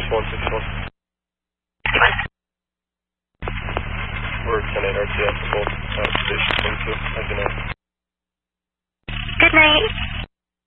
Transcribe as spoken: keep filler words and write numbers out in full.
one six one. We're ten eight R T S, both uh, station twenty-two, as you know.